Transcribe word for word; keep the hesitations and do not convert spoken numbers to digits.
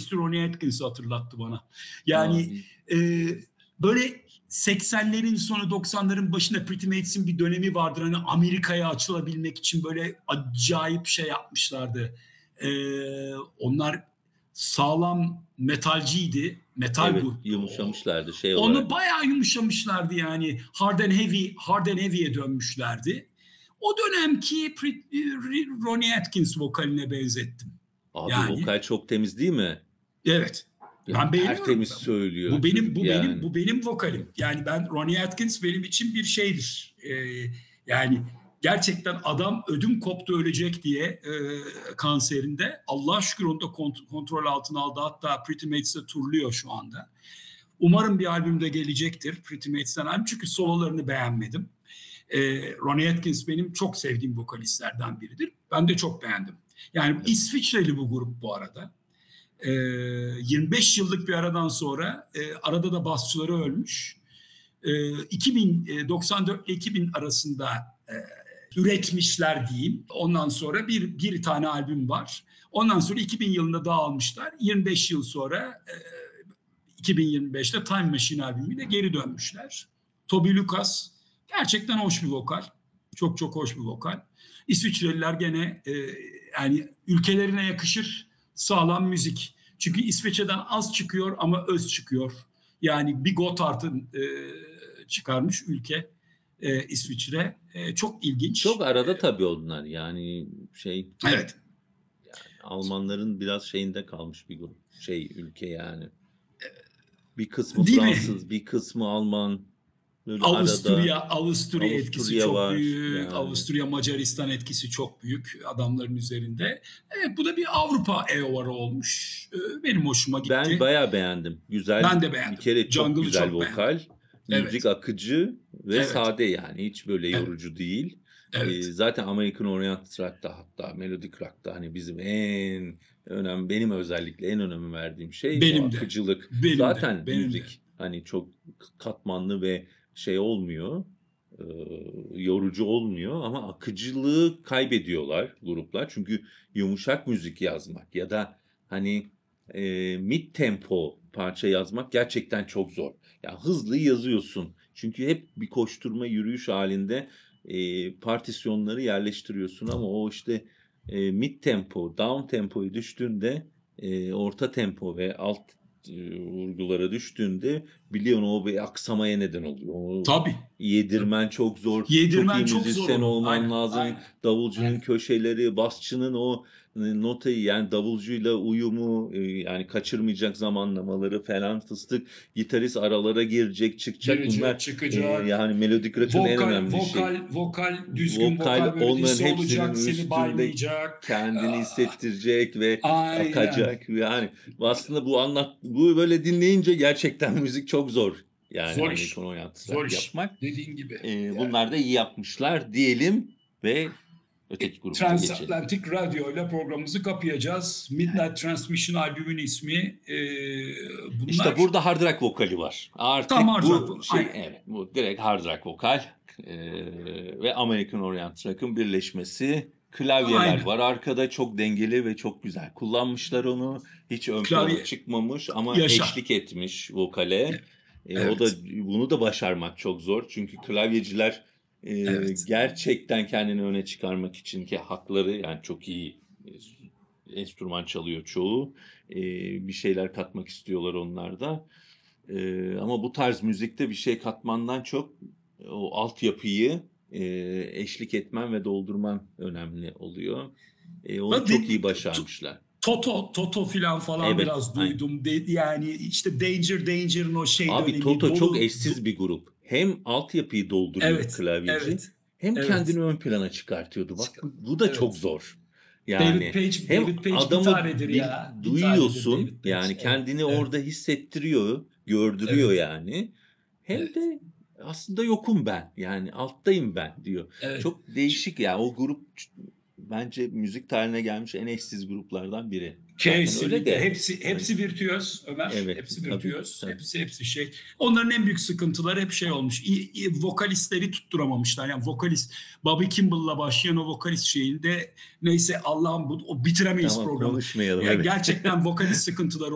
sesli Ronnie Atkins'i hatırlattı bana. A! Yani e, böyle seksenlerin sonu doksanların başında Pretty Mates'in bir dönemi vardır. Hani Amerika'ya açılabilmek için böyle acayip şey yapmışlardı. E, onlar sağlam metalciydi. Metal Evet, gruptu o. yumuşamışlardı şey Onu olarak. bayağı yumuşamışlardı yani. Hard and Heavy, Hard and Heavy'ye dönmüşlerdi. O dönemki Ronnie Atkins vokaline benzettim. Abi Yani vokal çok temiz değil mi? evet. Ya Ben beğeniyorum. tertemiz söylüyor Bu benim çocuk bu yani. benim bu benim vokalim. Yani ben Ronnie Atkins benim için bir şeydir. Ee, yani gerçekten adam ödüm koptu ölecek diye e, kanserinde. Allah'a şükür onu da kont- kontrol altına aldı. Hatta Pretty Mates'e turluyor şu anda. Umarım bir albümde gelecektir Pretty Mates'ten albüm. Çünkü sololarını beğenmedim. Ee, Ronnie Atkins benim çok sevdiğim vokalistlerden biridir. Ben de çok beğendim. Yani İsviçreli bu grup bu arada. Ee, yirmi beş yıllık bir aradan sonra e, arada da basçıları ölmüş. Ee, iki bin doksan dört ile iki bin arasında e, üretmişler diyeyim. Ondan sonra bir bir tane albüm var. Ondan sonra iki bin yılında dağılmışlar. yirmi beş yıl sonra e, iki bin yirmi beşte Time Machine albümüyle geri dönmüşler. Toby Lucas gerçekten hoş bir vokal. Çok çok hoş bir vokal. İsviçreliler gene e, yani ülkelerine yakışır sağlam müzik. Çünkü İsveç'ten az çıkıyor ama öz çıkıyor. Yani bir Gotthard'ın e, çıkarmış ülke e, İsviçre. E, çok ilginç. Çok arada e, tabii onlar yani şey. Evet. Yani Almanların biraz şeyinde kalmış bir grup. Şey ülke yani. Bir kısmı Değil Fransız, mi? bir kısmı Alman. Böyle Avusturya, arada Avusturya etkisi Avusturya çok var büyük. yani. Avusturya Macaristan etkisi çok büyük adamların üzerinde. Evet, bu da bir Avrupa eovarı olmuş. Ee, Benim hoşuma gitti. Ben bayağı beğendim. Güzel. Ben de beğendim. Bir kere çok Jungle'ı güzel çok vokal. beğendim. Müzik Evet. akıcı ve Evet. sade yani. Hiç böyle Evet. yorucu değil. Evet. Ee, zaten American Orient Rock'ta hatta Melodic Rock'ta hani bizim en önemli, benim özellikle en önemli verdiğim şey Benim o de. akıcılık. Benim Zaten de. Benim müzik de. hani çok katmanlı ve şey olmuyor. e, yorucu olmuyor ama akıcılığı kaybediyorlar gruplar. Çünkü yumuşak müzik yazmak ya da hani e, mid tempo parça yazmak gerçekten çok zor. Yani hızlı yazıyorsun. Çünkü hep bir koşturma, yürüyüş halinde e, partisyonları yerleştiriyorsun ama o işte e, mid tempo, down tempoyu düştüğünde e, orta tempo ve alt e, vurgulara düştüğünde biliyorsun o bir aksamaya neden oluyor. O Tabii. yedirmen çok zor. Yedirmen çok iyi çok zor müzisyen onu. olman Aynen. lazım. Aynen. Davulcunun Aynen. köşeleri, basçının o notayı yani davulcuyla uyumu e, yani kaçırmayacak zamanlamaları falan fıstık. Gitarist aralara girecek, çıkacak. Girecek, Bunlar e, çıkacak. yani Melodic Rock'ın en Vokal, önemli şey. vokal, vokal, düzgün Vokal vokal onların melodisi hepsinin olacak, seni üstünde baymayacak. kendini Aa, hissettirecek ve Aynen. akacak. Yani aslında bu anlat bu böyle dinleyince gerçekten müzik çok zor. Yani Zor Amerikan iş. Orient Zor Rock iş. yapmak. Dediğin gibi. E, Yani. bunlar da iyi yapmışlar diyelim ve öteki grubumuza geçelim. Transatlantic Radyo ile programımızı kapayacağız. Midnight Transmission albümün ismi. E, bunlar... İşte burada hard rock vokali var. Artık Tam hard bu rock. şey Aynen. evet bu direkt hard rock vokal ee, ve American Orient Rock'ın birleşmesi. Klavyeler Aynen. var arkada çok dengeli ve çok güzel kullanmışlar onu. Hiç ön Klavye- plana çıkmamış ama Yaşa. eşlik etmiş vokale. Ee, Evet. O da bunu da başarmak çok zor. Çünkü klavyeciler e, Evet. gerçekten kendini öne çıkarmak için ki hakları yani çok iyi e, enstrüman çalıyor çoğu. E, bir şeyler katmak istiyorlar onlar da. E, ama bu tarz müzikte bir şey katmandan çok o altyapıyı e, eşlik etmen ve doldurman önemli oluyor. E, onu Ben çok de- iyi başarmışlar. Toto, Toto filan falan Evet, biraz aynen. duydum. De, yani işte Danger, Danger'ın o şey Abi dönemi. Toto dolu- çok eşsiz bir grup. Hem altyapıyı dolduruyor Evet, klavyeci evet, hem evet. kendini ön plana çıkartıyordu. Bak bu, bu da Evet. çok zor. David Yani Page, hem David Page bir adamı tanedir bil- ya. Bir duyuyorsun tanedir David Page. yani Evet, kendini evet, orada hissettiriyor, gördürüyor Evet. yani. Hem Evet. de aslında yokum ben. Yani alttayım ben diyor. Evet. Çok değişik ya. O grup bence müzik tarihine gelmiş en eşsiz gruplardan biri. Zaten öyle Kesinlikle. de. Hepsi hepsi virtüöz Ömer. Evet, hepsi tabii, virtüöz. tabii. Hepsi hepsi şey. Onların en büyük sıkıntıları hep şey olmuş. İyi, iyi vokalistleri tutturamamışlar. Yani vokalist Bobby Kimball'la başlayan o vokalist şeyinde neyse Allah'ım bu o bitiremeyiz Tamam programı. konuşmayalım. Yani Evet. gerçekten vokalist sıkıntıları